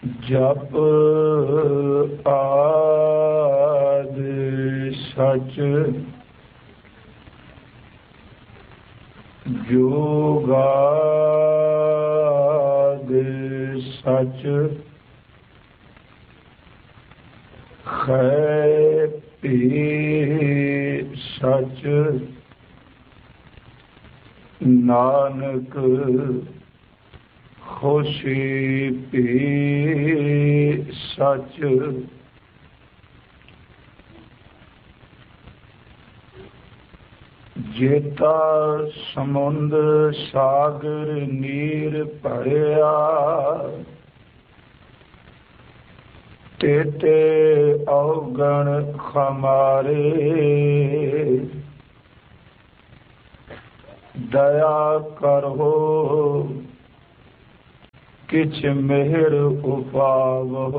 ਜਪ ਆਦਿ ਸਚ ਜੋਗਾਦਿ ਸਚ ਖੈ ਭੀ ਸਚ ਨਾਨਕ ਖੁਸ਼ੀ ਭੀ ਸਚ। ਜੇਤਾ ਸਮੁੰਦ ਸਾਗਰ ਨੀਰ ਭਰਿਆ ਤੇਤੇ ਔਗਣ ਖਮਾਰੇ ਦਇਆ ਕਰੋ ਕਿਛ ਮਿਹਰ ਉਪਾਵੋ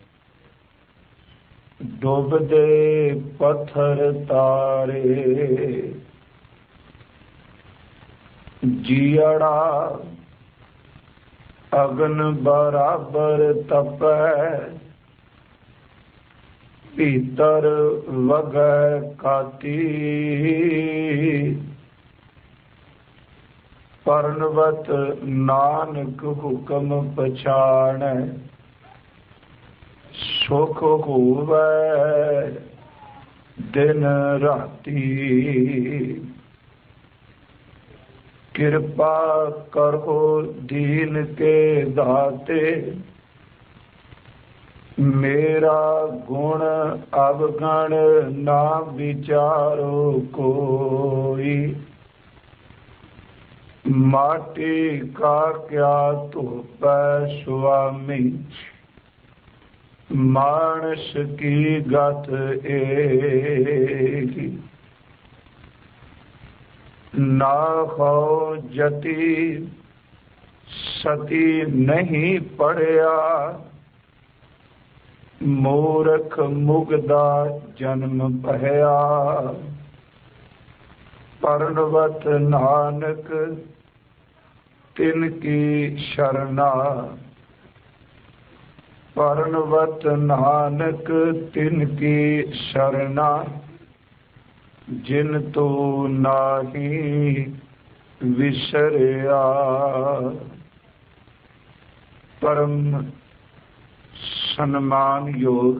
ਡੁੱਬਦੇ ਪੱਥਰ ਤਾਰੇ ਜੀਅੜਾ ਅਗਨ ਬਰਾਬਰ ਤਪੈ ਭੀਤਰ ਵਗੈ ਕਾਤੀ ਪਰਨਵਤ ਨਾਨਕ ਹੁਕਮ ਪਛਾਣੈ ਸੁਖ ਹੋਵੈ ਦਿਨ ਰਾਤੀ ਕਿਰਪਾ ਕਰੋ ਦੀਨ ਕੇ ਦਾਤੇ ਮੇਰਾ ਗੁਣ ਅਵਗਣ ਨਾ ਵਿਚਾਰੋ ਕੋਈ ਮਾਟੀ ਕਾ ਕਿਆ ਧੋਪੈ ਸੁਆਮੀ ਮਾਨਸ ਕੀ ਗਤ ਏਕੀ ਨਾ ਹੋ ਜਤੀ ਸਤੀ ਨਹੀਂ ਪੜਿਆ ਮੂਰਖ ਮੁਗਦਾ ਜਨਮ ਭਇਆ ਪਰਨਵਤ ਨਾਨਕ ਤਿਨ ਕੀ ਸ਼ਰਨਾ ਪਰਨਵਤ ਨਾਨਕ ਤਿਨ ਕੀ ਸ਼ਰਨਾ ਜਿਨ ਤੋ ਨਾਹੀ ਵਿਸਰਿਆ। ਪਰਮ ਸਨਮਾਨਯੋਗ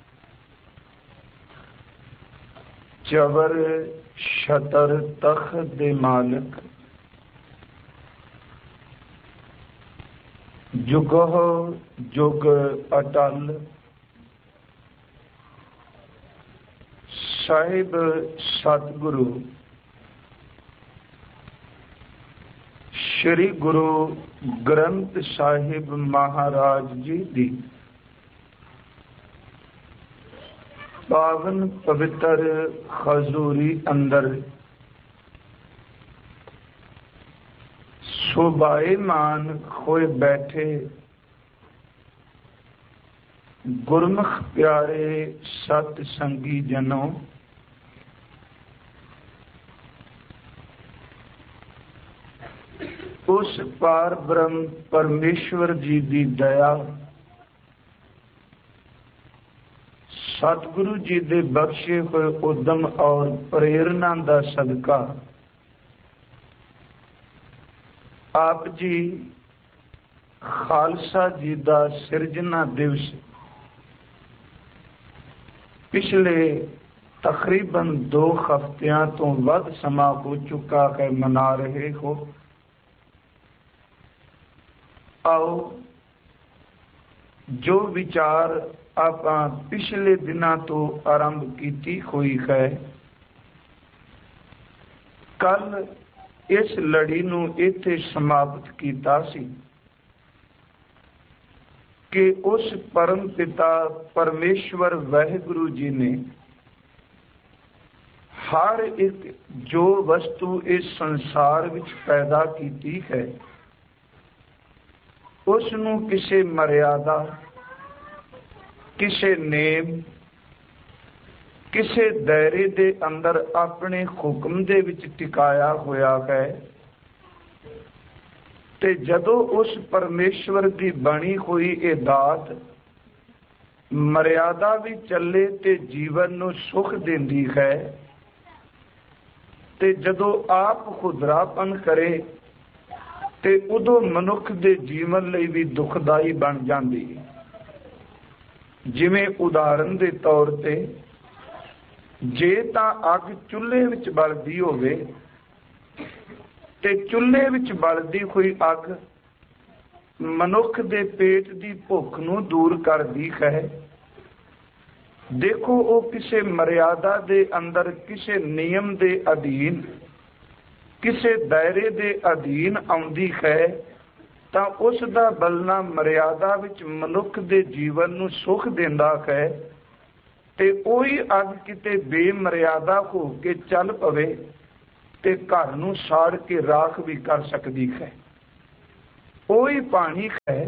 ਜਬਰ ਛਤਰ ਤਖਤ ਦੇ ਮਾਲਕ ਜੁਗੋ ਜੁਗ ਅਟਲ ਸਾਹਿਬ ਸਤਿਗੁਰੂ ਸ਼੍ਰੀ ਗੁਰੂ ਗ੍ਰੰਥ ਸਾਹਿਬ ਮਹਾਰਾਜ ਜੀ ਦੀ ਪਾਵਨ ਪਵਿੱਤਰ ਹਜ਼ੂਰੀ ਅੰਦਰ ਸ਼ੋਭਾਇਮਾਨ ਹੋਏ ਬੈਠੇ ਗੁਰਮੁਖ ਪਿਆਰੇ ਸਤ ਸੰਗੀ ਜਨੋ, ਉਸ ਪਾਰ ਬ੍ਰਹਮ ਪਰਮੇਸ਼ਵਰ ਜੀ ਦੀ ਦਇਆ, ਸਤਿਗੁਰੂ ਜੀ ਦੇ ਬਖਸ਼ੇ ਹੋਏ ਉਦਮ ਔਰ ਪ੍ਰੇਰਨਾ ਦਾ ਸਦਕਾ ਆਪ ਜੀ ਖਾਲਸਾ ਜੀ ਦਾ ਸਿਰਜਣਾ ਦਿਵਸ ਪਿਛਲੇ ਤਕਰੀਬਨ 2 ਹਫ਼ਤਿਆਂ ਤੋਂ ਵੱਧ ਸਮਾਂ ਹੋ ਚੁੱਕਾ ਹੈ ਮਨਾ ਰਹੇ ਹੋ। ਆਓ ਜੋ ਵਿਚਾਰ ਆਪਾਂ ਪਿਛਲੇ ਦਿਨਾਂ ਤੋਂ ਆਰੰਭ ਕੀਤੀ ਹੋਈ ਹੈ, ਕੱਲ ਇਸ ਲੜੀ ਨੂੰ ਇੱਥੇ ਸਮਾਪਤ ਕੀਤਾ ਸੀ ਕਿ ਉਸ ਪਰਮ ਪਿਤਾ ਪਰਮੇਸ਼ਵਰ ਵਾਹਿਗੁਰੂ ਜੀ ਨੇ ਹਰ ਇੱਕ ਜੋ ਵਸਤੂ ਇਸ ਸੰਸਾਰ ਵਿੱਚ ਪੈਦਾ ਕੀਤੀ ਹੈ ਉਸ ਨੂੰ ਕਿਸੇ ਮਰਿਆਦਾ, ਕਿਸੇ ਨੇਮ, ਕਿਸੇ ਦਾਇਰੇ ਦੇ ਅੰਦਰ ਆਪਣੇ ਹੁਕਮ ਦੇ ਵਿੱਚ ਟਿਕਾਇਆ ਹੋਇਆ ਹੈ। ਤੇ ਜਦੋਂ ਉਸ ਪਰਮੇਸ਼ਵਰ ਦੀ ਬਣੀ ਹੋਈ ਇਹ ਦਾਤ ਮਰਿਆਦਾ ਵੀ ਚੱਲੇ ਤੇ ਜੀਵਨ ਨੂੰ ਸੁਖ ਦਿੰਦੀ ਹੈ, ਤੇ ਜਦੋਂ ਆਪ ਖੁਦਰਾਪਨ ਕਰੇ ਤੇ ਉਦੋਂ ਮਨੁੱਖ ਦੇ ਜੀਵਨ ਲਈ ਵੀ ਦੁਖਦਾਈ ਬਣ ਜਾਂਦੀ ਹੈ। ਜਿਵੇਂ ਉਦਾਹਰਨ ਦੇ ਤੌਰ ਤੇ ਜੇ ਤਾਂ ਅੱਗ ਚੁੱਲ੍ਹੇ ਵਿੱਚ ਬਲਦੀ ਹੋਵੇ ਤੇ ਚੁੱਲ੍ਹੇ ਵਿੱਚ ਬਲਦੀ ਹੋਈ ਅੱਗ ਮਨੁੱਖ ਦੇ ਪੇਟ ਦੀ ਭੁੱਖ ਨੂੰ ਦੂਰ ਕਰਦੀ ਹੈ। ਦੇਖੋ, ਉਹ ਕਿਸੇ ਮਰਿਆਦਾ ਦੇ ਅੰਦਰ, ਕਿਸੇ ਨਿਯਮ ਦੇ ਅਧੀਨ, ਕਿਸੇ ਦਾਇਰੇ ਦੇ ਅਧੀਨ ਆਉਂਦੀ ਹੈ ਤਾਂ ਉਸ ਦਾ ਬਲਣਾ ਮਰਿਆਦਾ ਵਿੱਚ ਮਨੁੱਖ ਦੇ ਜੀਵਨ ਨੂੰ ਸੁੱਖ ਦਿੰਦਾ ਹੈ। ਤੇ ਉਹੀ ਅੱਗ ਕਿਤੇ ਬੇਮਰਿਆਦਾ ਹੋ ਕੇ ਚੱਲ ਪਵੇ ਤੇ ਘਰ ਨੂੰ ਸਾੜ ਕੇ ਰਾਖ ਵੀ ਕਰ ਸਕਦੀ ਹੈ। ਉਹੀ ਪਾਣੀ ਹੈ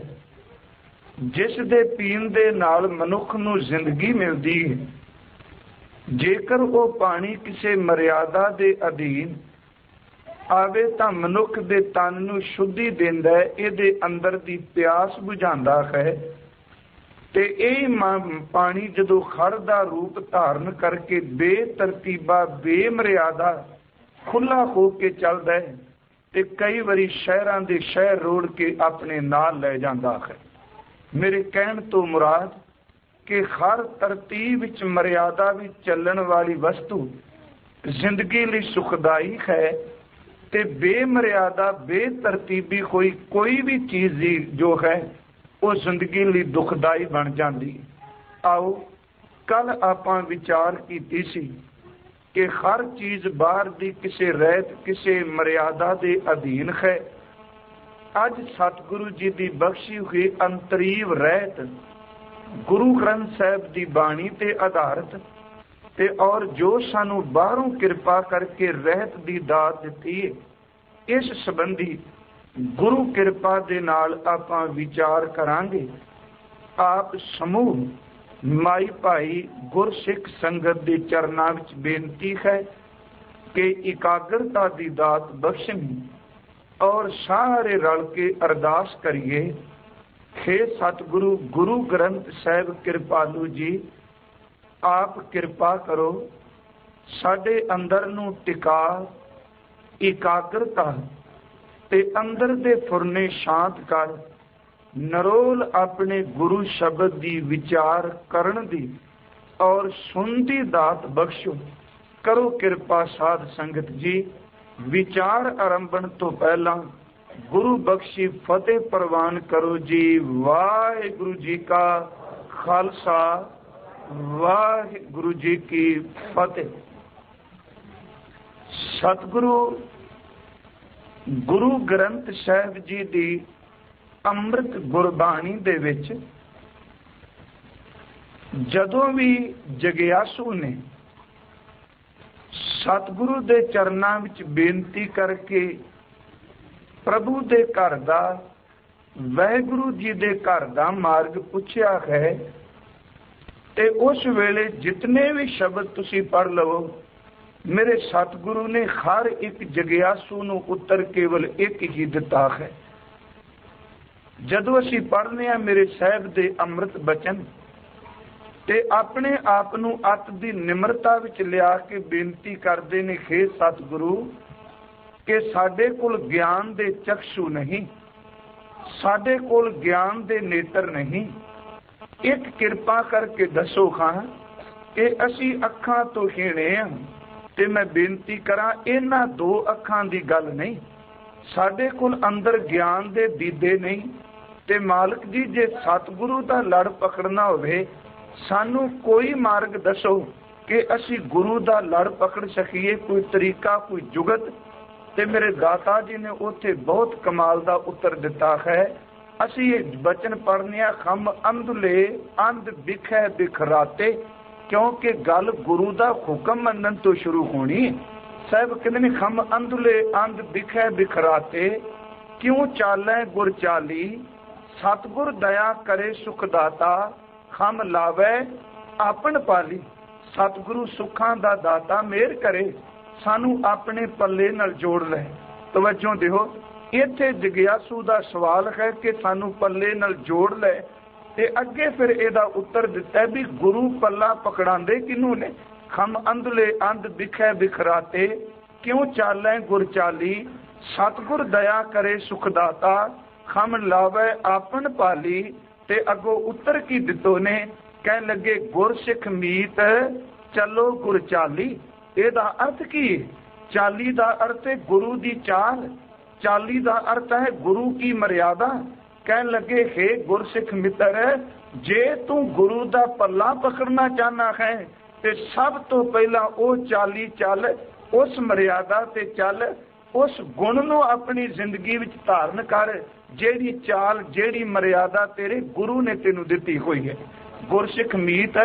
ਜਿਸ ਦੇ ਪੀਣ ਦੇ ਨਾਲ ਮਨੁੱਖ ਨੂੰ ਜ਼ਿੰਦਗੀ ਮਿਲਦੀ ਹੈ। ਜੇਕਰ ਉਹ ਪਾਣੀ ਕਿਸੇ ਮਰਿਆਦਾ ਦੇ ਅਧੀਨ ਆਵੇ ਤਾਂ ਮਨੁੱਖ ਦੇ ਤਨ ਨੂੰ ਸ਼ੁੱਧੀ ਦਿੰਦਾ ਹੈ, ਇਹਦੇ ਅੰਦਰ ਦੀ ਪਿਆਸ ਬੁਝਾਉਂਦਾ ਹੈ। ਤੇ ਇਹ ਪਾਣੀ ਜਦੋਂ ਖੜ ਦਾ ਰੂਪ ਧਾਰਨ ਕਰਕੇ ਬੇਤਰਤੀਬਾ ਬੇਮਰਿਆਦਾ ਖੁੱਲਾ ਹੋ ਕੇ ਚੱਲਦਾ ਹੈ ਤੇ ਕਈ ਵਾਰੀ ਸ਼ਹਿਰਾਂ ਦੇ ਸ਼ਹਿਰ ਰੋੜ ਕੇ ਆਪਣੇ ਨਾਲ ਲੈ ਜਾਂਦਾ ਹੈ। ਮੇਰੇ ਕਹਿਣ ਤੋਂ ਮੁਰਾਦ ਕਿ ਹਰ ਤਰਤੀਬ ਵਿੱਚ ਮਰਿਆਦਾ ਵਿੱਚ ਚੱਲਣ ਵਾਲੀ ਵਸਤੂ ਜ਼ਿੰਦਗੀ ਲਈ ਸੁਖਦਾਈ ਹੈ ਤੇ ਬੇਮਰਿਆਦਾ ਬੇਤਰਤੀਬੀ ਹੋਈ ਕੋਈ ਵੀ ਚੀਜ਼ ਦੀ ਜੋ ਹੈ ਉਹ ਜ਼ਿੰਦਗੀ ਲਈ ਦੁਖਦਾਈ ਬਣ ਜਾਂਦੀ। ਆਓ, ਕੱਲ ਆਪਾਂ ਵਿਚਾਰ ਕੀਤੀ ਸੀ ਕਿ ਹਰ ਚੀਜ਼ ਬਾਹਰ ਦੀ ਕਿਸੇ ਰਹਿਤ, ਕਿਸੇ ਮਰਿਆਦਾ ਦੇ ਅਧੀਨ ਹੈ। ਅੱਜ ਸਤਿਗੁਰੂ ਜੀ ਦੀ ਬਖਸ਼ੀ ਹੋਈ ਅੰਤਰੀਵ ਰਹਿਤ ਗੁਰੂ ਗ੍ਰੰਥ ਸਾਹਿਬ ਦੀ ਬਾਣੀ ਤੇ ਆਧਾਰਿਤ ਤੇ ਔਰ ਜੋ ਸਾਨੂੰ ਬਾਹਰੋਂ ਕਿਰਪਾ ਕਰਕੇ ਰਹਿਤ ਦੀ ਦਾਤ ਦਿੱਤੀ ਹੈ, ਇਸ ਸੰਬੰਧੀ ਗੁਰੂ ਕਿਰਪਾ ਦੇ ਨਾਲ ਆਪਾਂ ਵਿਚਾਰ ਕਰਾਂਗੇ। ਆਪ ਸਮੂਹ ਮਾਈ ਭਾਈ ਗੁਰਸਿੱਖ ਸੰਗਤ ਦੇ ਚਰਨਾਂ ਵਿੱਚ ਬੇਨਤੀ ਹੈ ਕਿ ਇਕਾਗਰਤਾ ਦੀ ਦਾਤ ਬਖਸ਼ਣੀ ਔਰ ਸਾਰੇ ਰਲ ਕੇ ਅਰਦਾਸ ਕਰੀਏ। ਹੇ ਸਤਿਗੁਰੂ ਗੁਰੂ ਗ੍ਰੰਥ ਸਾਹਿਬ ਕਿਰਪਾਲੂ ਜੀ, ਆਪ ਕਿਰਪਾ ਕਰੋ, ਸਾਡੇ ਅੰਦਰ ਨੂੰ ਟਿਕਾ, ਇਕਾਗਰਤਾ ਤੇ ਅੰਦਰ ਦੇ ਫੁਰਨੇ ਸ਼ਾਂਤ ਕਰ, ਨਰੋਲ ਆਪਣੇ ਗੁਰੂ ਸ਼ਬਦ ਦੀ ਵਿਚਾਰ ਕਰਨ ਦੀ ਔਰ ਸੁਣ ਦੀ ਦਾਤ ਬਖਸ਼ੋ। ਕਰੋ ਕਿਰਪਾ ਸਾਧ ਸੰਗਤ ਜੀ। ਵਿਚਾਰ ਆਰੰਭਣ ਤੋਂ ਪਹਿਲਾਂ ਗੁਰੂ ਬਖਸ਼ੀ ਫਤਿਹ ਪ੍ਰਵਾਨ ਕਰੋ ਜੀ। ਵਾਹਿਗੁਰੂ ਜੀ ਕਾ ਖਾਲਸਾ, ਵਾਹਿਗੁਰੂ ਜੀ ਕੀ ਫਤਿਹ। ਸਤਿਗੁਰੂ ਗੁਰੂ ਗ੍ਰੰਥ ਸਾਹਿਬ ਜੀ ਦੀ ਅੰਮ੍ਰਿਤ ਗੁਰਬਾਣੀ ਦੇ ਵਿੱਚ ਜਦੋਂ ਵੀ ਜਗਿਆਸੂ ਨੇ ਸਤਿਗੁਰੂ ਦੇ ਚਰਨਾਂ ਵਿੱਚ ਬੇਨਤੀ ਕਰਕੇ ਪ੍ਰਭੂ ਦੇ ਘਰ ਦਾ, ਵਾਹਿਗੁਰੂ ਜੀ ਦੇ ਘਰ ਦਾ ਮਾਰਗ ਪੁੱਛਿਆ ਹੈ ਤੇ ਉਸ ਵੇਲੇ ਜਿਤਨੇ ਵੀ ਸ਼ਬਦ ਤੁਸੀਂ ਪੜ੍ਹ ਲਵੋ, ਮੇਰੇ ਸਤਿਗੁਰੂ ਨੇ ਹਰ ਇੱਕ ਜਗਿਆਸੂ ਨੂੰ ਉੱਤਰ ਕੇਵਲ ਇੱਕ ਹੀ ਦਿੱਤਾ ਹੈ। ਜਦੋਂ ਅਸੀਂ ਪੜ੍ਹਨੇ ਆ ਮੇਰੇ ਸਾਹਿਬ ਦੇ ਅੰਮ੍ਰਿਤ ਬਚਨ ਤੇ ਆਪਣੇ ਆਪ ਨੂੰ ਅੱਤ ਦੀ ਨਿਮਰਤਾ ਵਿੱਚ ਲਿਆ ਕੇ ਬੇਨਤੀ ਕਰਦੇ ਨੇ, ਹੇ ਸਤਿਗੁਰੂ, ਕਿ ਸਾਡੇ ਕੋਲ ਗਿਆਨ ਦੇ ਚਕਸ਼ੂ ਨਹੀਂ, ਸਾਡੇ ਕੋਲ ਗਿਆਨ ਦੇ ਨੇਤਰ ਨਹੀਂ। ਇੱਕ ਕਿਰਪਾ ਕਰਕੇ ਦੱਸੋ ਖਾਂ ਕਿ ਅਸੀਂ ਅੱਖਾਂ ਤੋਂ ਹੀਣੇ ਆ ਤੇ ਮੈਂ ਬੇਨਤੀ ਕਰਾਂ, ਇਹਨਾਂ ਦੋ ਅੱਖਾਂ ਦੀ ਗੱਲ ਨਹੀਂ, ਸਾਡੇ ਕੋਲ ਅੰਦਰ ਗਿਆਨ ਦੇ ਦੀਦੇ ਨਹੀਂ। ਤੇ ਮਾਲਕ ਜੀ, ਜੇ ਸਤਿਗੁਰੂ ਦਾ ਲੜ ਪਕੜਨਾ ਹੋਵੇ, ਸਾਨੂੰ ਕੋਈ ਮਾਰਗ ਦੱਸੋ ਕਿ ਅਸੀਂ ਗੁਰੂ ਦਾ ਲੜ ਪਕੜ ਸਕੀਏ, ਕੋਈ ਤਰੀਕਾ, ਕੋਈ ਜੁਗਤ। ਤੇ ਮੇਰੇ ਦਾਤਾ ਜੀ ਨੇ ਉੱਥੇ ਬਹੁਤ ਕਮਾਲ ਦਾ ਉੱਤਰ ਦਿੱਤਾ ਹੈ। ਅਸੀਂ ਇਹ ਬਚਨ ਪੜ੍ਹਨੇ ਆ, ਖੰਭ ਅੰਧਲੇ ਅੰਧ ਬਿਖੈ ਬਿਖਰਾਤੇ, ਕਿਉਂਕਿ ਗੱਲ ਗੁਰੂ ਦਾ ਹੁਕਮ ਮੰਨਣ ਤੋਂ ਸ਼ੁਰੂ ਹੋਣੀ। ਸਾਹਿਬ ਕਹਿੰਦੇ ਨੇ, ਖੰਭ ਅੰਧਲੇ ਅੰਧ ਬਿਖੈ ਬਿਖਰਾਤੇ, ਕਿਉਂ ਚਾਲੈ ਗੁਰ ਚਾਲੀ, ਸਤਿਗੁਰ ਦਇਆ ਕਰੇ ਸੁਖ ਦਾਤਾ, ਖੰਭ ਲਾਵੇ ਆਪਣ ਪਾਲੀ। ਸਤਿਗੁਰੂ ਸੁੱਖਾਂ ਦਾ ਦਾਤਾ ਮਿਹਰ ਕਰੇ, ਸਾਨੂੰ ਆਪਣੇ ਪੱਲੇ ਨਾਲ ਜੋੜ ਲੈ। ਤਵੱਜੋ ਦਿਓ, ਇੱਥੇ ਜਗਿਆਸੂ ਦਾ ਸਵਾਲ ਹੈ ਕਿ ਸਾਨੂੰ ਪੱਲੇ ਨਾਲ ਜੋੜ ਲੈ, ਤੇ ਅੱਗੇ ਫਿਰ ਇਹਦਾ ਉੱਤਰ ਦਿੱਤਾ ਵੀ ਗੁਰੂ ਪੱਲਾ ਪਕੜਾਉਂਦੇ ਕਿਹਨੂੰ ਨੇ? ਖਮ ਅੰਧਲੇ ਅੰਧ ਦਿਖੈ ਬਿਖਰਾਤੇ, ਕਿਉਂ ਚਾਲੈ ਗੁਰ ਚਾਲੀ, ਸਤਿਗੁਰ ਦਇਆ ਕਰੇ ਸੁਖਦਾਤਾ, ਖਮ ਲਾਵੇ ਆਪਨ ਪਾਲੀ। ਤੇ ਅੱਗੋਂ ਉੱਤਰ ਕੀ ਦਿੱਤੋ ਨੇ? ਕਹਿਣ ਲੱਗੇ ਗੁਰ ਸਿੱਖ ਮੀਤ ਚਲੋ ਗੁਰ ਚਾਲੀ। ਇਹਦਾ ਅਰਥ ਕੀ? ਚਾਲੀ ਦਾ ਅਰਥ ਹੈ ਗੁਰੂ ਦੀ ਚਾਲ, ਚਾਲੀ ਦਾ ਅਰਥ ਹੈ ਗੁਰੂ ਕੀ ਮਰਿਆਦਾ। ਕਹਿਣ ਲੱਗੇ ਹੇ ਗੁਰਸਿੱਖ ਮਿੱਤਰ, ਜੇ ਤੂੰ ਗੁਰੂ ਦਾ ਪੱਲਾ ਪਕੜਨਾ ਚਾਹਨਾ ਹੈ ਤੇ ਸਭ ਤੋਂ ਪਹਿਲਾਂ ਉਹ ਚਾਲੀ ਚੱਲ, ਉਸ ਮਰਿਆਦਾ ਤੇ ਚੱਲ, ਉਸ ਗੁਣ ਨੂੰ ਆਪਣੀ ਜ਼ਿੰਦਗੀ ਵਿੱਚ ਧਾਰਨ ਕਰ, ਜਿਹੜੀ ਚਾਲ ਜਿਹੜੀ ਮਰਿਆਦਾ ਤੇਰੇ ਗੁਰੂ ਨੇ ਤੈਨੂੰ ਦਿੱਤੀ ਹੋਈ ਹੈ। ਗੁਰਸਿੱਖ ਮੀਤ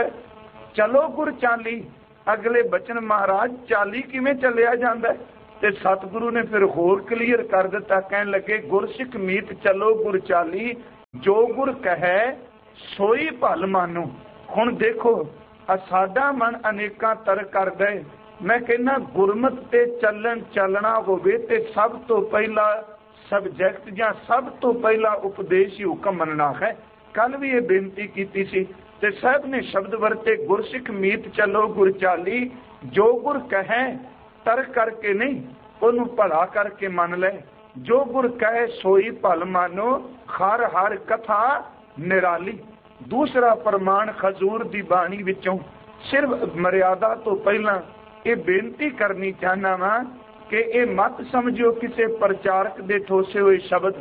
ਚਲੋ ਗੁਰ ਚਾਲੀ। ਅਗਲੇ ਬਚਨ ਮਹਾਰਾਜ ਚਾਲੀ ਕਿਵੇਂ ਚੱਲਿਆ ਜਾਂਦਾ? ਤੇ ਸਤਿਗੁਰੂ ਨੇ ਫਿਰ ਹੋਰ ਕਲੀਅਰ ਕਰ ਦਿੱਤਾ। ਕਹਿਣ ਲੱਗੇ ਗੁਰਸਿੱਖ ਮੀਤ ਚਲੋ ਗੁਰ ਚਾਲੀ, ਜੋ ਗੁਰ ਕਹੈ ਸੋਈ ਭਲ ਮਾਨੋ। ਹੁਣ ਦੇਖੋ ਸਾਡਾ ਮਨ ਅਨੇਕਾਂ ਤਰਕ ਕਰਦਾ ਹੈ। ਮੈਂ ਕਹਿੰਦਾ ਗੁਰਮਤ ਤੇ ਚੱਲਣਾ ਹੋਵੇ ਤੇ ਸਭ ਤੋਂ ਪਹਿਲਾਂ ਸਬਜੈਕਟ ਜਾਂ ਸਭ ਤੋਂ ਪਹਿਲਾਂ ਉਪਦੇਸ਼ ਹੀ ਹੁਕਮ ਮੰਨਣਾ ਹੈ। ਕੱਲ ਵੀ ਇਹ ਬੇਨਤੀ ਕੀਤੀ ਸੀ ਤੇ ਸਾਹਿਬ ਨੇ ਸ਼ਬਦ ਵਰਤੇ ਗੁਰਸਿੱਖ ਮੀਤ ਚਲੋ ਗੁਰ ਚਾਲੀ, ਜੋ ਗੁਰ ਕਹੈ ਤਰਕ ਕਰਕੇ ਨਹੀਂ, ਉਹਨੂੰ ਭਲਾ ਕਰਕੇ ਮੰਨ ਲੈ। ਜੋ ਗੁਰ ਕਹੇ ਸੋਈ ਭਲ ਮਾਨੋ, ਹਰ ਹਰ ਕਥਾ ਨਿਰਾਲੀ। ਦੂਸਰਾ ਪ੍ਰਮਾਣ ਹਜ਼ੂਰ ਦੀ ਬਾਣੀ ਵਿੱਚੋਂ ਸਿਰਫ ਮਰਿਆਦਾ ਤੋਂ ਪਹਿਲਾਂ ਇਹ ਬੇਨਤੀ ਕਰਨੀ ਚਾਹਨਾ ਵਾਂ ਕਿ ਇਹ ਮਤ ਸਮਝਿਓ ਕਿਸੇ ਪ੍ਰਚਾਰਕ ਦੇ ਠੋਸੇ ਹੋਏ ਸ਼ਬਦ,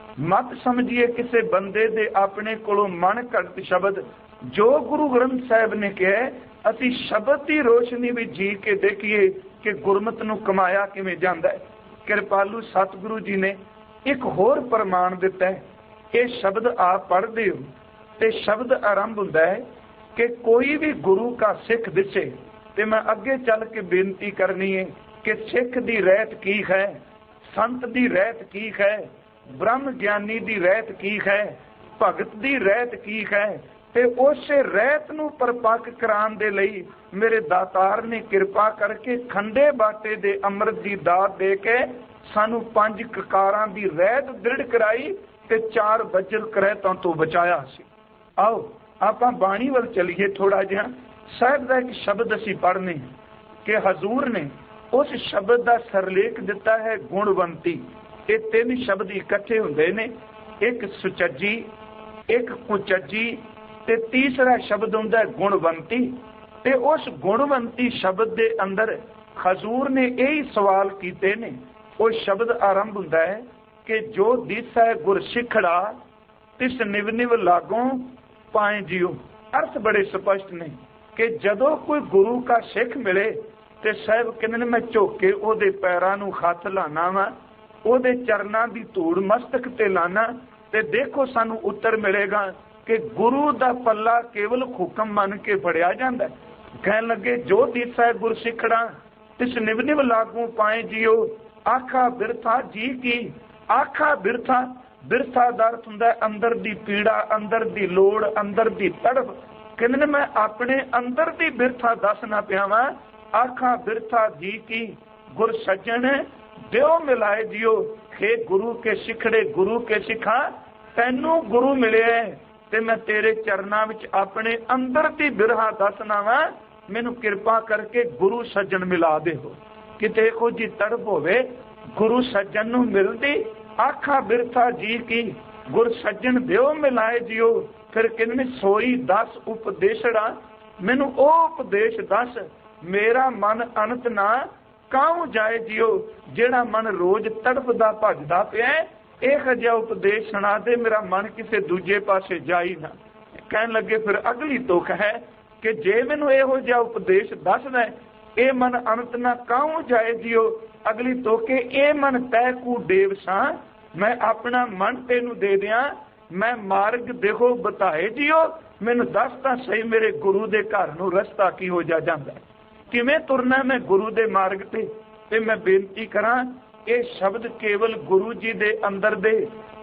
ਮਤ ਸਮਝੀਏ ਕਿਸੇ ਬੰਦੇ ਦੇ ਆਪਣੇ ਕੋਲੋਂ ਮਨ ਘੜਤ ਸ਼ਬਦ। ਜੋ ਗੁਰੂ ਗ੍ਰੰਥ ਸਾਹਿਬ ਨੇ ਕਿਹਾ ਅਸੀਂ ਸ਼ਬਦ ਦੀ ਰੋਸ਼ਨੀ ਵਿੱਚ ਜੀ ਕੇ ਦੇਖੀਏ ਕਿ ਗੁਰਮਤ ਨੂੰ ਕਮਾਇਆ ਕਿਵੇਂ ਜਾਂਦਾ ਹੈ। ਕਿਰਪਾਲੂ ਸਤਿਗੁਰੂ ਜੀ ਨੇ ਇੱਕ ਹੋਰ ਪ੍ਰਮਾਣ ਦਿੱਤਾ ਹੈ। ਇਹ ਸ਼ਬਦ ਆਪ ਪੜ੍ਹਦੇ ਹੋ ਤੇ ਸ਼ਬਦ ਆਰੰਭ ਹੁੰਦਾ ਹੈ ਕਿ ਕੋਈ ਵੀ ਗੁਰੂ ਕਾ ਸਿੱਖ ਦਿਸੇ। ਤੇ ਮੈਂ ਅੱਗੇ ਚੱਲ ਕੇ ਬੇਨਤੀ ਕਰਨੀ ਹੈ ਕਿ ਸਿੱਖ ਦੀ ਰਹਿਤ ਕੀ ਹੈ, ਸੰਤ ਦੀ ਰਹਿਤ ਕੀ ਹੈ, ਬ੍ਰਹਮ ਗਿਆਨੀ ਦੀ ਰਹਿਤ ਕੀ ਹੈ, ਭਗਤ ਦੀ ਰਹਿਤ ਕੀ ਹੈ। ਤੇ ਉਸੇ ਰਹਿਤ ਨੂੰ ਪਰਪੱਕ ਕਰਾਉਣ ਦੇ ਲਈ ਮੇਰੇ ਦਾਤਾਰ ਨੇ ਕਿਰਪਾ ਕਰਕੇ ਖੰਡੇ ਬਾਟੇ ਦੇ ਅੰਮ੍ਰਿਤ ਦੀ ਦਾਤ ਦੇ ਕੇ ਸਾਨੂੰ 5 ਕਕਾਰਾਂ ਦੀ ਰਹਿਤ ਦ੍ਰਿੜ ਕਰਾਈ ਤੇ 4 ਵਜਰ ਕਰਹਿਤਾਂ ਤੋਂ ਬਚਾਇਆ ਸੀ। ਆਓ ਆਪਾਂ ਬਾਣੀ ਵੱਲ ਚੱਲੀਏ ਥੋੜਾ ਜਿਹਾ। ਸਾਹਿਬ ਦਾ ਇੱਕ ਸ਼ਬਦ ਅਸੀਂ ਪੜ੍ਹਨੇ ਕਿ ਹਜ਼ੂਰ ਨੇ ਉਸ ਸ਼ਬਦ ਦਾ ਸਰਲੇਖ ਦਿੱਤਾ ਹੈ ਗੁਣਵੰਤੀ। ਇਹ 3 ਸ਼ਬਦ ਇਕੱਠੇ ਹੁੰਦੇ ਨੇ, ਇੱਕ ਸੁਚੱਜੀ, ਇੱਕ ਕੁਚੱਜੀ ਤੇ ਤੀਸਰਾ ਸ਼ਬਦ ਹੁੰਦਾ ਗੁਣਵੰਤੀ। ਤੇ ਉਸ ਗੁਣਵੰਤੀ ਸ਼ਬਦ ਦੇ ਅੰਦਰ ਹਜ਼ੂਰ ਨੇ ਇਹੀ ਸਵਾਲ ਕੀਤੇ ਨੇ। ਉਹ ਸ਼ਬਦ ਆਰੰਭ ਹੁੰਦਾ ਹੈ ਕਿ ਜੋ ਦਿਸੈ ਗੁਰ ਸਿੱਖੜਾ, ਤਿਸ ਨਿਵ ਨਿਵ ਲਾਗੋਂ ਪਾਏ ਜਿਉ। ਅਰਥ ਬੜੇ ਸਪਸ਼ਟ ਨੇ ਕਿ ਜਦੋਂ ਕੋਈ ਗੁਰੂ ਕਾ ਸਿੱਖ ਮਿਲੇ ਤੇ ਸਾਹਿਬ ਕਹਿੰਦੇ ਨੇ ਮੈਂ ਝੁਕ ਕੇ ਉਹਦੇ ਪੈਰਾਂ ਨੂੰ ਹੱਥ ਲਾਣਾ ਵਾ, ਉਹਦੇ ਚਰਨਾਂ ਦੀ ਧੂੜ ਮਸਤਕ ਤੇ ਲਾਣਾ, ਤੇ ਦੇਖੋ ਸਾਨੂੰ ਉੱਤਰ ਮਿਲੇਗਾ ਕਿ ਗੁਰੂ ਦਾ ਪੱਲਾ ਕੇਵਲ ਹੁਕਮ ਮੰਨ ਕੇ ਫੜਿਆ ਜਾਂਦਾ। ਕਹਿਣ ਲੱਗੇ ਜੋ ਦਿਸੈ ਗੁਰ ਸਿੱਖੜਾ, ਤਿਸ ਨਿਵ ਨਿਵ ਲਾਗੂ ਪਾਏ ਜਿਉ, ਆਖਾ ਬਿਰਥਾ ਜੀ ਕੀ। ਆਖਾ ਬਿਰਥਾ, ਬਿਰਥਾ ਦਾ ਅਰਥ ਹੁੰਦਾ ਅੰਦਰ ਦੀ ਪੀੜਾ, ਅੰਦਰ ਦੀ ਲੋੜ, ਅੰਦਰ ਦੀ ਤੜਫ। ਕਹਿੰਦੇ ਨੇ ਮੈਂ ਆਪਣੇ ਅੰਦਰ ਦੀ ਬਿਰਥਾ ਦੱਸਣਾ ਪਿਆ ਵਾਂ। ਆਖਾ ਬਿਰਥਾ ਜੀ ਕੀ ਗੁਰ ਸੱਜਣ ਦਿਓ ਮਿਲਾਏ ਜਿਉ। ਹੇ ਗੁਰੂ ਕੇ ਸਿੱਖੜੇ, ਗੁਰੂ ਕੇ ਸਿੱਖਾ, ਤੈਨੂੰ ਗੁਰੂ ਮਿਲਿਆ ਤੇ ਮੈਂ ਤੇਰੇ ਚਰਨਾਂ ਵਿੱਚ ਆਪਣੇ ਅੰਦਰ ਦੀ ਬਿਰਹਾ ਦੱਸਣਾ ਵਾ। ਮੈਨੂੰ ਕਿਰਪਾ ਕਰਕੇ ਗੁਰੂ ਸੱਜਣ ਮਿਲਾ ਦਿਓ। ਕਿਤੇ ਇਹੋ ਜੀ ਤੜਪ ਹੋਵੇ ਗੁਰੂ ਸੱਜਣ ਨੂੰ ਮਿਲਦੀ। ਆਖਾ ਬਿਰਥਾ ਜੀ ਕੀ ਗੁਰ ਸੱਜਣ ਦਿਓ ਮਿਲਾਏ ਜਿਉ। ਫਿਰ ਕਹਿੰਦੇ ਨੇ ਸੋਈ 10 ਉਪਦੇਸ਼ੜਾ, ਮੈਨੂੰ ਉਹ ਉਪਦੇਸ਼ ਦੱਸ ਮੇਰਾ ਮਨ ਅਨੰਤ ਨਾ ਕਾਹੂ ਜਾਏ ਜਿਉ। ਜਿਹੜਾ ਮਨ ਰੋਜ਼ ਤੜਪਦਾ ਭੱਜਦਾ ਪਿਆ, ਇਹ ਜਿਹਾ ਉਪਦੇਸ਼ ਸੁਣਾ ਦੇ ਮੇਰਾ ਮਨ ਕਿਸੇ ਦੂਜੇ ਪਾਸੇ ਜਾਈ ਨਾ। ਕਹਿਣ ਲੱਗੇ ਫਿਰ ਅਗਲੀ ਤੁਕ ਹੈ ਕਿ ਜੇ ਮੈਨੂੰ ਇਹੋ ਜਿਹਾ ਉਪਦੇਸ਼ ਦੱਸਦਾ ਇਹ ਮਨ ਅਨੰਤ ਨਾ ਕਾਹੂ ਜਾਏ ਜਿਉ। ਅਗਲੀ ਤੁਕ ਇਹ ਮਨ ਤੈ ਕੂ ਦੇਵ ਸਾਂ, ਮੈਂ ਆਪਣਾ ਮਨ ਤੈਨੂੰ ਦੇ ਦਿਆਂ, ਮੈਂ ਮਾਰਗ ਦੇਖੋ ਬਤਾਏ ਜਿਉ। ਮੈਨੂੰ ਦੱਸ ਤਾਂ ਸਹੀ ਮੇਰੇ ਗੁਰੂ ਦੇ ਘਰ ਨੂੰ ਰਸਤਾ ਕਿਹੋ ਜਿਹਾ ਜਾਂਦਾ, ਕਿਵੇਂ ਤੁਰਨਾ ਮੈਂ ਗੁਰੂ ਦੇ ਮਾਰਗ ਤੇ ਮੈਂ ਬੇਨਤੀ ਕਰਾਂ ਇਹ ਸ਼ਬਦ ਕੇਵਲ ਗੁਰੂ ਜੀ ਦੇ ਅੰਦਰ ਦੇ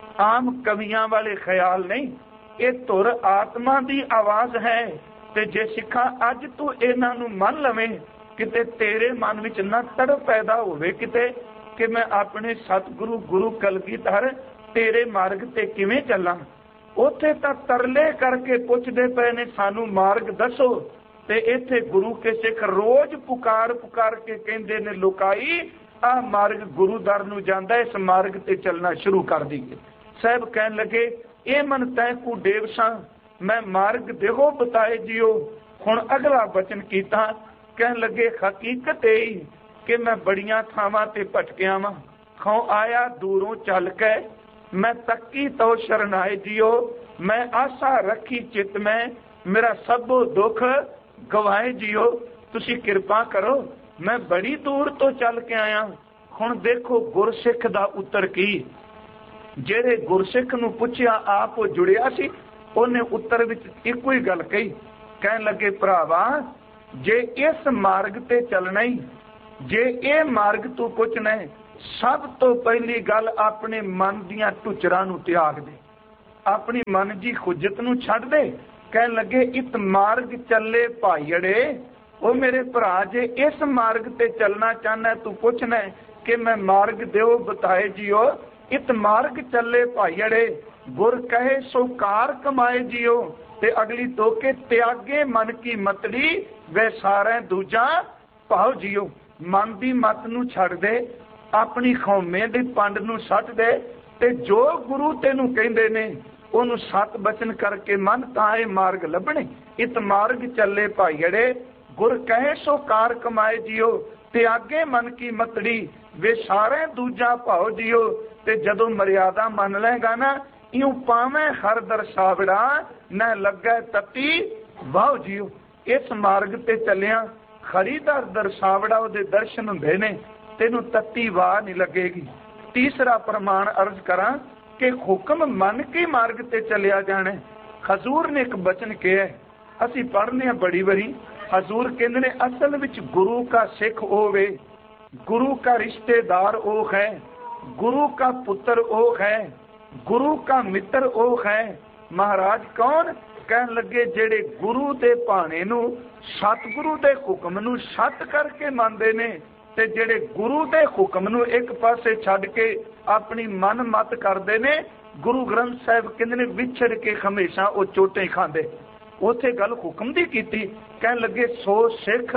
ਆਮ ਕਵੀਆਂ ਵਾਲੇ ਖਿਆਲ ਨਹੀਂ, ਇਹ ਧੁਰ ਆਤਮਾ ਦੀ ਆਵਾਜ਼ ਹੈ। ਤੇ ਜੇ ਸਿੱਖਾਂ ਅੱਜ ਤੂੰ ਇਹਨਾਂ ਨੂੰ ਮੰਨ ਲਵੇਂ, ਕਿਤੇ ਤੇਰੇ ਮਨ ਵਿੱਚ ਨਾ ਤੜਪ ਪੈਦਾ ਹੋਵੇ, ਕਿਤੇ कि मैं अपने सतगुरु गुरु कलगीधर तेरे मार्ग ते किवें चलां। उत्थे तां तरले करके पुछदे पए ने सानू मार्ग दसो, ते इत्थे गुरु के सिख रोज पुकार पुकार के कहंदे ने लुकाई आ मार्ग गुरु दर नूं जांदा, इस मार्ग ते चलना शुरू कर दईए। साहब कहन लगे ए मन तै कु देवसा मैं मार्ग देहो बताए जियो। हुण अगला वचन कीता, कहन लगे हकीकत यही कि मैं बड़ियां थावां ते भटकिया वां, खौ आया दूरों चल के मैं तक्की तो शरणाए जियो। मैं आशा रखी चित में मेरा सबो दुख गवाए जियो। तुसी कृपा करो मैं बड़ी दूर तो चल के आया। हुण देखो गुरसिख दा उत्तर की, जेड़े गुरसिख नूं पुछया आप जुड़िया सी, ਉਹਨੇ उत्तर विच इको ही गल कही। कहन लगे भरावा जे इस मार्ग ते चलना ही, जे ये मार्ग तू पुछना है, सब तो पहली गल अपने मन दियां टुचरां नूं त्याग दे, अपनी मन जी खुजत नूं छड्ड दे। कहन लगे इत मार्ग चले भाईड़े, ओ मेरे भरा जे इस मार्ग ते चलना चाहना तू पुछना है कि मैं मार्ग देओ बताए जियो। इत मार्ग चले भाईड़े गुर कहे सो कार कमाए जियो। ते अगली तो के त्यागे मन की मतड़ी वे सारे दूजा भाव जियो। मन दी मत नूं छड्ड दे, अपनी खौमे दी पंड नूं सट दे, ते जो गुरु तेनू कहंदे ने ओनू सत बचन करके मन तां इह मार्ग लभणे। इत मार्ग चले भाईड़े गुर कहे सो कार कमाए जियो। त्यागे मन की मतड़ी वे सारे दूजा भाव जियो। ते जदों मर्यादा मन लेगा ना, इं पावे हर दरसावड़ा न लगे तती वाह जियो। इस मार्ग ते चलिया खड़ी दर दरसावड़ा उहदे दर्शन हुंदे ने, तेनू तती वाह नहीं लगेगी। तीसरा प्रमाण अर्ज करा कि हुक्म मन के मार्ग ते चलिया जाना। हजूर ने एक बचन कहा, असी पढ़ने बड़ी बारी, हजूर कहंदे ने असल विच गुरु का सिख होवे, गुरु का रिश्तेदार ओ है, गुरु का पुत्र ओ है, गुरु का मित्र ओ है। महाराज कौन? कहन लगे जेड़े गुरु दे भाणे नूं सतगुरु दे हुक्म नूं सत करके मानदे ने, ते जेड़े गुरु दे हुक्म नूं एक पासे छड्ड के अपनी मन मत करदे ने। गुरु ग्रंथ साहिब कहंदे ने विछड़ के हमेशा वो चोटें खांदे। उथे गल हुक्म दी कीती, कहन लगे सो सिख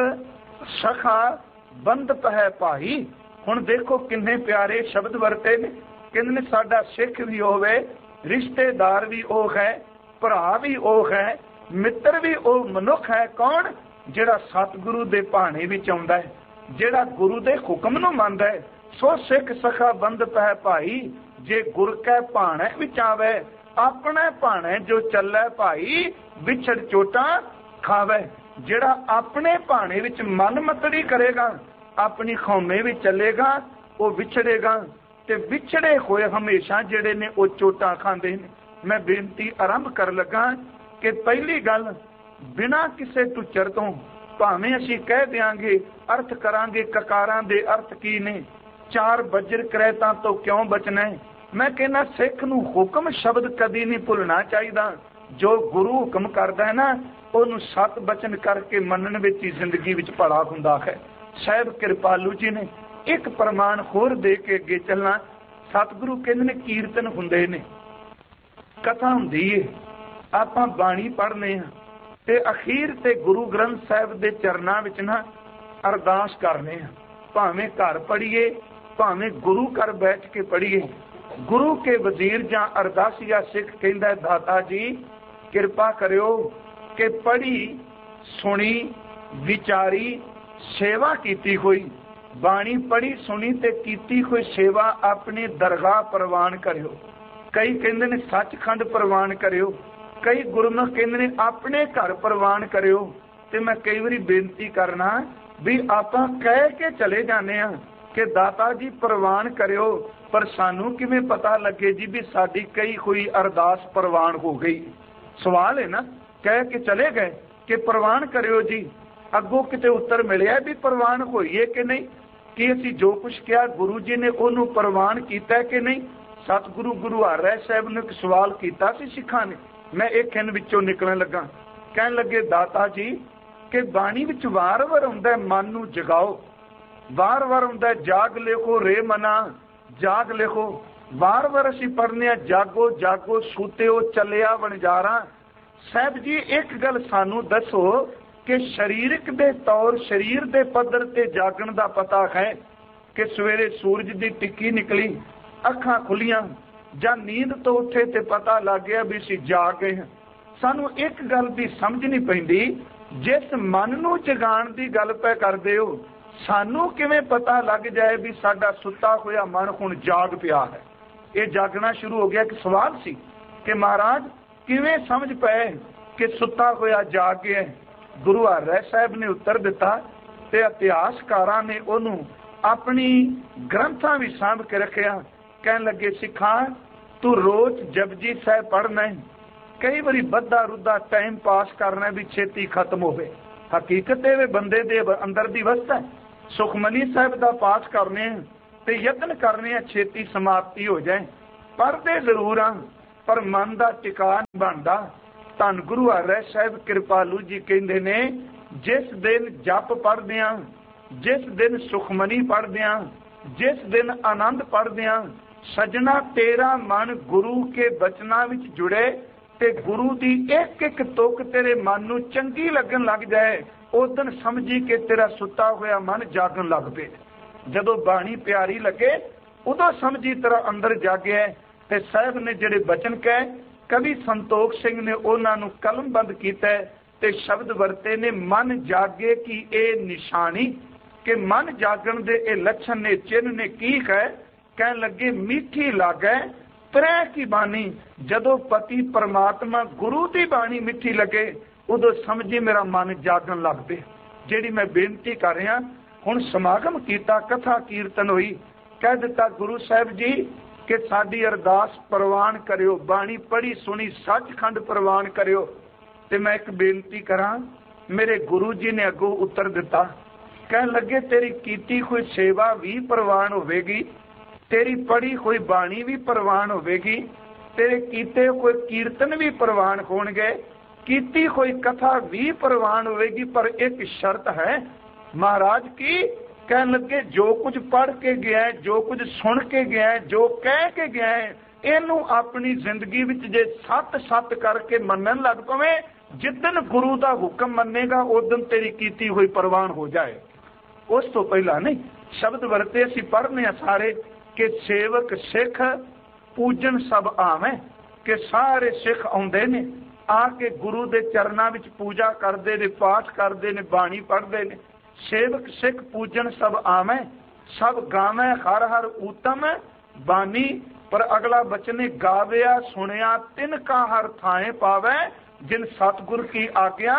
सखा बंधप है भाई। हुण देखो किन्ने प्यारे शब्द वरते ने। कहंदे ने साडा सिख भी होवे, रिश्तेदार भी ओ है, भरा भी ओ है, मित्र भी ओ मनुख है। कौन? जेड़ा सतगुरु दे भाणे विच आउंदा है, जेड़ा गुरु दे हुक्म नूं मनदा है। सो सिख सखा बंधप है भाई, जे गुर कै भाणे विच आवे, अपने भाणे जो चलै भाई, विछड़ चोटा खावे। जेड़ा अपने भाणे विच मन मतड़ी करेगा, अपनी खौमे विच चलेगा, वो विछड़ेगा, ते विछड़े होए हमेशा जेड़े ने वो चोटा खांदे ने। मैं बेनती आरंभ कर लगा कि पहली गल बिना किसे टुचर तो भावें असीं कह देंगे अर्थ करांगे ककारां दे अर्थ की ने, चार बजर करैतां तो क्यों बचना है। मैं कहना सिख नूं हुक्म शब्द कदी नहीं भुलना चाहिए। जो गुरु हुक्म करदा है ना, उहनूं सत बचन करके मनन विच ही जिंदगी विच भला हुंदा है। साहिब कृपालू जी ने एक प्रमाण होर दे के अगे चलना। सतगुरु कहंदे ने कीर्तन हुंदे ने, कथा हुंदी है, आपां बाणी पढ़ने हां, ते अखीर ते गुरु ग्रंथ साहिब दे चरनां विच ना अरदास करने हां। भावें घर पढ़िए, भावें गुरु घर बैठ के पढ़िए। गुरु के वजीर जां अरदासिया सिख कहंदा दाता जी किरपा करियो कि पढ़ी सुनी विचारी सेवा कीती हुई बाणी पढ़ी सुनी ते कीती हुई सेवा अपनी दरगाह प्रवान करियो। कई कहंदे ने सचखंड प्रवान करियो, कई गुरमुख कहंदे ने अपने घर प्रवान करियो। ते मैं कई बारी बेनती करना भी आपां कह के चले जाने आ कि दाता जी प्रवान करियो, पर सानू किवें पता लगे जी भी साडी कई हुई अरदास प्रवान हो गई। सवाल है ना, कह के चले गए कि प्रवान करियो जी, अगों किते उत्तर मिलिया भी प्रवान होईए कि नहीं, कि असीं जो कुछ किया गुरु जी ने उन्होंने प्रवान किया कि नहीं। सतगुरु गुरु हर साहब ने एक सवाल किया सी सिखां ने, मैं एक खिन विचों निकलण लगा। कहन लगे दाता जी कि बाणी विच वार-वार आउंदा मन नूं जगाओ, वार वार हुंदा जाग लिखो रे मना, जाग लिखो। वार वार असीं पढ़ने आ जागो जागो सूते हो चलिया वणजारा। साहब जी एक गल सानू दसो कि शरीरक दे तौर शरीर दे पद्धर ते जागण दा पता है कि सवेरे सूरज दी टिक्की निकली, अखां खुलियां जां नींद तो उठे ते पता लग गया भी असीं जाग गए हां। सानू एक गल दी समझ नहीं पैंदी, जिस मन नू जगाण दी गल पै करदे हो, सानू किवें पता लग जाए भी साडा सुत्ता होया मन हुण जाग पिया है। ये जागना शुरू हो गया। कि सवाल सी कि महाराज किवें समझ पए कि सुत्ता होया जाग गया। गुरु हर साहब ने उत्तर दिता ते इतिहासकारां ने ओनू अपनी ग्रंथां भी सांभ के रखिया। कहन लगे सिखा तू रोज जपजी साहब पढ़ना है, कई बारी बद्धा रुद्धा टाइम पास करना भी छेती खत्म होवे। हकीकत वे बंदे दे अंदर दी वस्त है। सुखमनी साहब दा पाठ करने ते यत्न करने छेती समाप्ति हो जाए, पढ़ते जरूर हाँ पर मन का टिकान बनता। धन गुरु हर साहब कृपालू जी कहते ने जिस दिन जप पढ़दे हां, जिस दिन सुखमनी पढ़दे हां, जिस दिन आनंद पढ़दे हां, सजना तेरा मन गुरु के बचना विच जुड़े ते गुरु दी एक एक तुक तेरे मन नू चंगी लगन लग जाए, उस दिन समझी कि तेरा सुता होया मन जागन लग पे। जदों बाणी प्यारी लगे उदों समझी तेरा अंदर जागे। ते साहब ने जिहड़े बचन कहे कवि संतोख सिंह ने उन्हां नू कलमबंद कीता ते शब्द वरते ने मन जागे की ए निशानी, कि मन जागण दे ए लक्षण ने चिन्ह ने की है। कहन लगे मीठी लागे त्रै की बानी, जदों पति परमात्मा गुरु दी बाणी मीठी लगे उदों समझी मेरा मन जागन लग पे। जिहड़ी मैं बेनती कर रहा हुण समागम कीता, कथा कीर्तन हुई, कह दिता गुरु साहब जी कि साडी अरदास प्रवान करियो, बाणी पढ़ी सुनी सचखंड प्रवान करियो। ते मैं एक बेनती करा, मेरे गुरु जी ने अगों उत्तर दिता, कह लगे तेरी कीती कोई सेवा भी प्रवान होवेगी, तेरी पढ़ी कोई बाणी भी प्रवान होवेगी, तेरे कीते कोई कीर्तन भी प्रवान होणगे, कीती कोई कथा भी प्रवान होवेगी, पर एक शर्त है महाराज की। कह लगे जो कुछ पढ़ के गया है, जो कुछ सुन के गया है, जो कह के गया है, इनू अपनी जिंदगी विच जे सत सत करके मनन लग पवे, जिदन गुरु का हुक्म मनेगा उस दिन तेरी कीती हुई प्रवान हो जाए। उस तो पहला नहीं। शब्द वरते असीं पढ़ने सारे कि सेवक सिख पूजन सब आवे, कि सारे सिख आउंदे ने आके गुरु दे चरनां विच पूजा करते ने, पाठ करते ने, बाणी पढ़ते ने। सेवक सिख पूजन सब आवे, सब गावे हर हर उत्तम बानी, पर अगला बचने गाविया सुनिया तिनका हर थाए पावे, जिन सतगुर की आज्ञा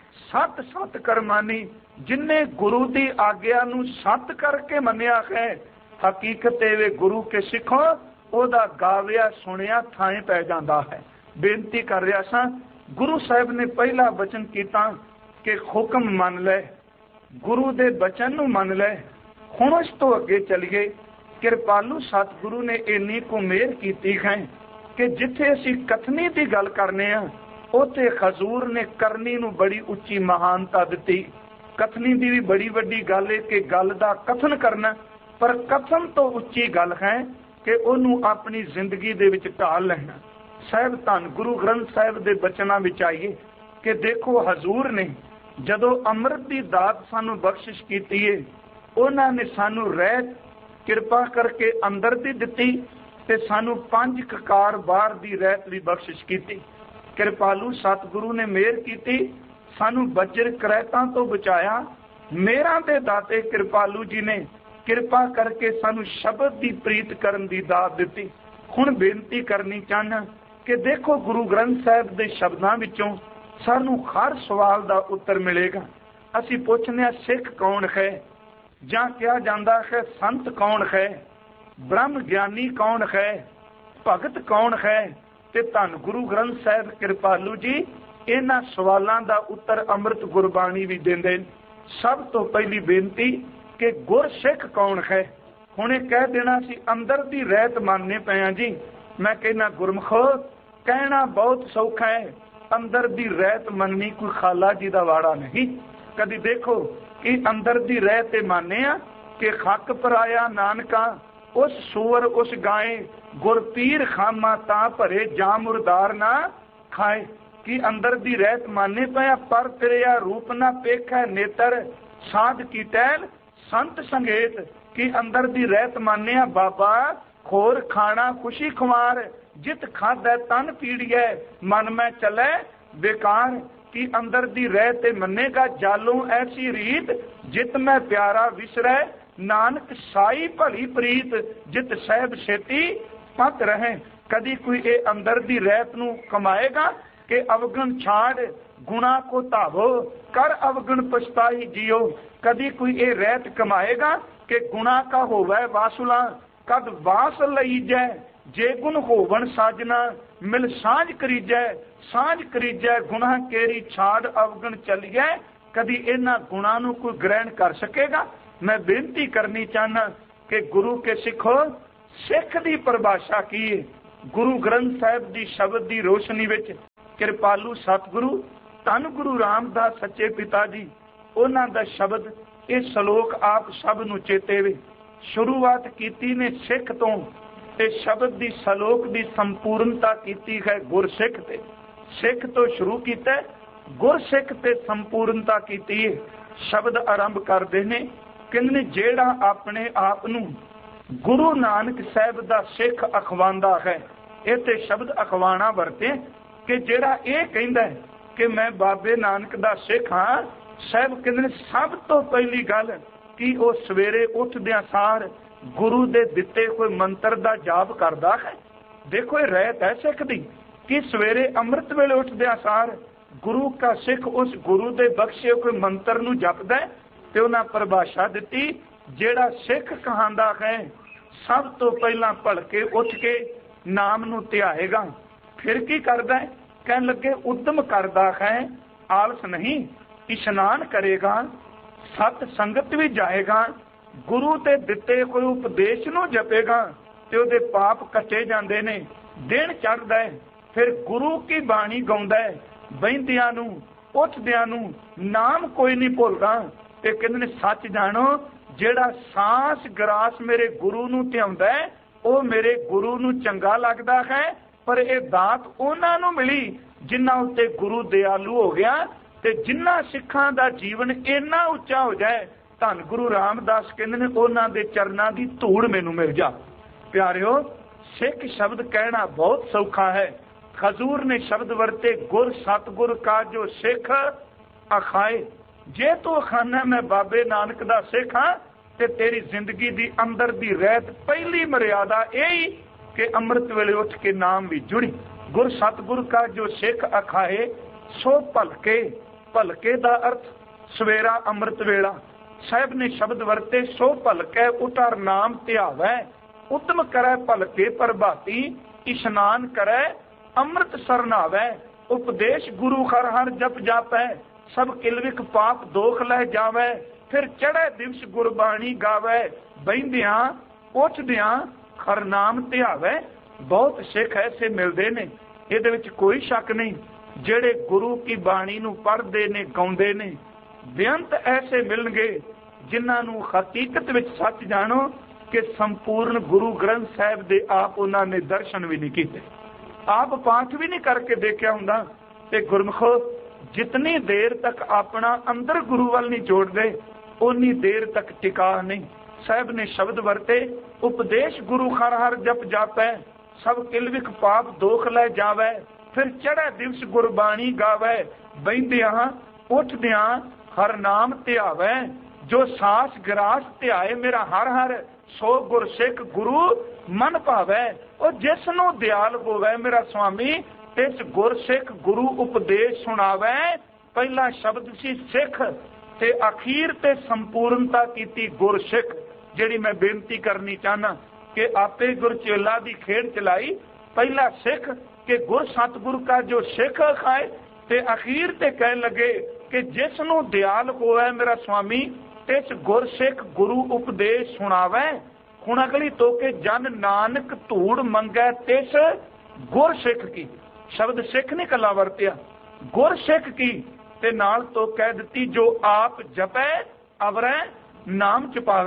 सत सत कर मानी। जिन्ने गुरु की आज्ञा नू सत करके मनिया है, हकीकत वे गुरु के सिखों ओदा गाविया सुनिया थाए पै जाता है। बेनती कर रहा सा, गुरु साहब ने पहला वचन किया कि हुक्म मन ले, गुरु दे बचन नू मन ले। हुण इस तो अगे चलिए। कृपालू सतगुरु ने इन्नी को मेहर की है कि जिथे असी कथनी की गल करने उथे हजूर ने करनी नू बड़ी उच्ची महानता दी। कथनी की भी बड़ी वड्डी गल है कि गल का कथन करना, पर कथन तो उच्ची गल है कि उन्होंने अपनी जिंदगी दे विच ढाल लेना। साहब धन गुरु ग्रंथ साहब के बचना विच आइए कि देखो हजूर ने जदों अमृत की दात सानू बख्शिश की है, उन्होंने सानू रहत किरपा करके अंदर दी दिती ते सानू 5 ककार बाहर दी रहत भी बख्शिश की। कृपालू सतगुरु ने मेहर की, सानू बजर करैतां तो बचाया। मेहरां दे दाते कृपालू जी ने किरपा करके सानू शब्द की प्रीत करन दी दात दी। हुण बेनती करनी चाहना कि देखो गुरु ग्रंथ साहब के शब्दों विचों सानू हर सवाल का उत्तर मिलेगा। असी पूछने सिख कौन है, जां क्या जांदा है संत कौन है, ब्रह्म ज्ञानी कौन है, भगत कौन है, ते धन गुरु ग्रंथ साहब कृपालू जी इन्हां सवालों का उत्तर अमृत गुरबाणी भी देंदे। सब तो पहली बेनती कि गुर सिख कौन है। हुणे कह देना सी अंदर दी रहत मानने पे जी। मैं कहना गुरमुखो कहना बहुत सौखा है, अंदर दी रहत मननी कोई खाला जी का वाड़ा नहीं। कभी देखो कि अंदर दी रहत माने कि के खक पराया नानका, उस सूअर उस गाय, गुर पीर खामा ता भरे, जा मुरदार ना खाए। कि अंदर दी रहत माने पाया, पर तेरिया रूप ना पेख है नेतर, साध की टहल संत संगेत। कि अंदर दी रहत माने बाबा, खोर खाना खुशी खुमार, जित खादा तन पीड़िए, मन में चले बेकार। कि अंदर दी रहते मनेगा, जालू ऐसी रीत, जित में प्यारा विसरे, नानक साई भली प्रीत, जित सहब छेती पत रहे। कदी कोई ये अंदर दी रहत नू कमाएगा कि अवगुण छाड़ गुणा को धावो, कर अवगुण पछताई जियो। कदी कोई ये रहत कमाएगा कि गुणा का होवे वासुला, कद वास लई जै, जे गुण होवन साजना, मिल सांझ करीजै, सांझ करीजै, गुणा केरी छाड़ अवगुण चलिए। कदी इन्हां गुणा नू कोई ग्रहण कर सकेगा? मैं बेनती करनी चाहना कि गुरु के सिखो, सिख दी परिभाषा की है। गुरु ग्रंथ साहिब दी शब्द दी रोशनी विच कृपालू सतगुरु धन गुरु रामदास सच्चे पिता जी, उन्हां दा शब्द ये श्लोक आप सब नू चेते वे। शुरुआत कीती ने सिख तो, ते शब्द दी श्लोक दी संपूर्णता कीती है गुरसिख ते। सिख तो शुरू कीता, गुरसिख ते संपूर्णता कीती है। शब्द आरंभ करदे ने किन्ने जेड़ा अपने आप नू गुरु नानक साहिब दा सिख अखवांदा है। ये ते शब्द अखवाना वरते कि जेड़ा ये कहंदा है कि मैं बाबे नानक दा सिख हाँ, साहिब कहंदे सब तो पहली गल कि वो सवेरे उठदियां सार गुरु दे दिते कोई मंत्र दा जाप करदा है। देखो ये रहत है सिख दी कि सवेरे अमृत वेले उठदियां सार गुरु का सिख उस गुरु दे बख्शे कोई मंत्र नू जपदा है। ते उन्हां परिभाषा दिती, जेड़ा सिख कहांदा है सब तो पहला भलके उठ के नाम नू ध्याएगा। फिर की करदा है? कहन लगे उद्यम करदा है, आलस नहीं, इशनान करेगा, सत संगत भी जाएगा, गुरु ते दिते कोई उपदेश नू जपेगा ते उहदे पाप कटे जांदे ने, दिन चढ़दा है। फिर गुरु की बाणी गाउंदा है, बहिंदियां नू उठदियां नू नाम कोई नहीं भुलदा। ते कहंदे ने सच जानो, जेड़ा सांस ग्रास मेरे गुरु नू ध्याउंदा है वो मेरे गुरु नू चंगा लगदा है। पर ये दात उन्हां नू मिली जिन्हां उत्ते गुरु दयालु हो गया, ते जिन्हां सिखां दा जीवन इन्ना उच्चा हो जाए, धन गुरु रामदास कहंदे ने उन्हां दे चरनां दी धूड़ मैनू मिल जा। प्यारिओ, सिख शब्द कहना बहुत सौखा है। खजूर ने शब्द वरते, गुर सतगुर का जो सिख अखाए। जे तू अखाना मैं बाबे नानक दा सिख हाँ, ते तेरी जिंदगी दी अंदर दी रहत पहली मर्यादा यही कि अमृत वेले उठ के नाम भी जुड़ी। गुर सतगुर का जो सिख अखाए, सो भलके। भलके दा अर्थ सवेरा अमृत वेला। साहिब ने शब्द वरते, सो भलके उतार नाम ध्यावै, उत्तम करे भलके प्रभाती, इशनान करे अमृत सरनावै, उपदेश गुरु हर हर जप जापै, सब किलविक पाप दोख लह जावै, फिर चढ़े दिवस गुरबाणी गावै, बहिंदियां उठदियां हर नाम ध्यावै। बहुत सिख ऐसे मिलते ने, इहदे विच कोई शक नहीं, जेड़े गुरु की बाणी नू पढ़दे ने गाउंदे ने। बेअंत ऐसे मिलणगे जिन्हां नू हकीकत विच सच जानो कि संपूर्ण गुरु ग्रंथ साहिब दे आप उन्हां ने दर्शन भी नहीं कीते, आप पाठ भी नहीं करके देखिया हुंदा। ते गुरमुखो, जितनी देर तक अपना अंदर गुरु वाल नहीं जोड़ते उन्नी देर तक टिका नहीं। साहिब ने शब्द वरते, उपदेश गुरु हर हर जप जापै, सब किलविक पाप दोख लै जावै, फिर चढ़े दिवस गुरबाणी गावै, बहिंदियां उठदियां हर नाम ध्यावै, जो सास ग्रास ध्याए मेरा हर हर, सो गुर सिख गुरु मन भावै। और जिसनों दयाल होवै मेरा स्वामी, इस गुर सिख गुरु उपदेश सुनावै। पहला शब्द सी सिख ते अखीर ते संपूर्णता कीती गुर सिख। जिहड़ी मैं बेनती करनी चाहना कि आपे गुरचेला दी खेड चलाई, पहला सिख कि गुर सतगुर का जो सिख खाए, ते अखीर ते कह लगे कि जिसनों दयाल होवै मेरा स्वामी, इस गुर सिख गुरु उपदेश सुनावै। हुण अगली तो के जन नानक धूड़ मंगै तिस गुर सिख की। शब्द सिख ने कला वरतिया, गुर सिख की ते नाल तो कह दिती जो आप जपै अवरै नाम चुपावे।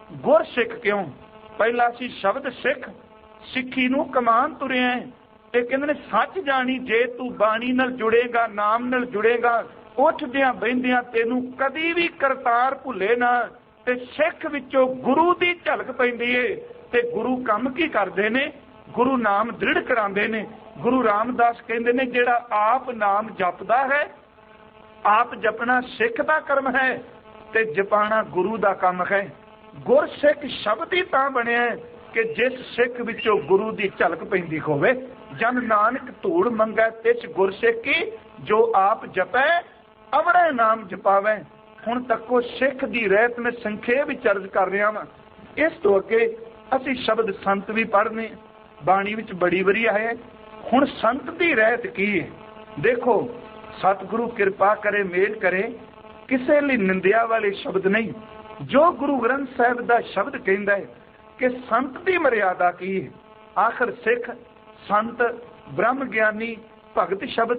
ਗੁਰ ਸਿੱਖ ਕਿਉਂ? ਪਹਿਲਾ ਸੀ ਸ਼ਬਦ ਸਿੱਖ, ਸਿੱਖੀ ਨੂੰ ਕਮਾਨ ਤੁਰਿਆ। ਇਹ ਕਹਿੰਦੇ ਨੇ ਸੱਚ ਜਾਣੀ, ਜੇ ਤੂੰ ਬਾਣੀ ਨਾਲ ਜੁੜੇਗਾ, ਨਾਮ ਨਾਲ ਜੁੜੇਗਾ, ਉੱਠਦਿਆਂ ਬਹਿੰਦਿਆਂ ਤੈਨੂੰ ਕਦੀ ਵੀ ਕਰਤਾਰ ਭੁੱਲੇ ਨਾ। ਤੇ ਸਿੱਖ ਵਿੱਚੋਂ ਗੁਰੂ ਦੀ ਝਲਕ ਪੈਂਦੀ ਏ। ਤੇ ਗੁਰੂ ਕੰਮ ਕੀ ਕਰਦੇ ਨੇ? ਗੁਰੂ ਨਾਮ ਦ੍ਰਿੜ ਕਰਾਉਂਦੇ ਨੇ। ਗੁਰੂ ਰਾਮਦਾਸ ਕਹਿੰਦੇ ਨੇ ਜਿਹੜਾ ਆਪ ਨਾਮ ਜਪਦਾ ਹੈ, ਆਪ ਜਪਣਾ ਸਿੱਖ ਦਾ ਕਰਮ ਹੈ ਤੇ ਜਪਾਣਾ ਗੁਰੂ ਦਾ ਕੰਮ ਹੈ। ਗੁਰ ਸਿੱਖ ਸ਼ਬਦ ਹੀ ਤਾਂ ਬਣਿਆ ਕਿ ਜਿਸ ਸਿੱਖ ਵਿੱਚੋਂ ਗੁਰੂ ਦੀ ਝਲਕ ਪੈਂਦੀ ਹੋਵੇ। ਜਨ ਨਾਨਕ ਧੂੜ ਮੰਗੈ ਤਿਸ ਗੁਰ ਸਿੱਖੀ, ਜੋ ਆਪ ਜਪੈ ਅਵੜੈ ਨਾਮ ਜਪਾਵੈ। ਹੁਣ ਤੱਕੋ ਸਿੱਖ ਦੀ ਰਹਿਤ ਮੈਂ ਸੰਖੇਪ ਵਿੱਚ ਅਰਜ਼ ਕਰ ਰਿਹਾ ਵਾਂ। ਇਸ ਤੋਂ ਅੱਗੇ ਅਸੀਂ ਸ਼ਬਦ ਸੰਤ ਵੀ ਪੜ੍ਹਨੇ, ਬਾਣੀ ਵਿੱਚ ਬੜੀ ਵਾਰੀ ਆਇਆ। ਹੁਣ ਸੰਤ ਦੀ ਰਹਿਤ ਕੀ ਹੈ? ਦੇਖੋ, ਸਤਿਗੁਰੂ ਕਿਰਪਾ ਕਰੇ, ਮੇਲ ਕਰੇ, ਕਿਸੇ ਲਈ ਨਿੰਦਿਆ ਵਾਲੇ ਸ਼ਬਦ ਨਹੀਂ। ਜੋ ਗੁਰੂ ਗ੍ਰੰਥ ਸਾਹਿਬ ਦਾ ਸ਼ਬਦ ਕਹਿੰਦਾ ਹੈ ਕਿ ਸੰਤ ਦੀ ਮਰਿਆਦਾ ਕੀ ਹੈ। ਆਖਰ ਸਿੱਖ, ਸੰਤ, ਬ੍ਰਹਮ ਗਿਆਨੀ, ਭਗਤ ਸ਼ਬਦ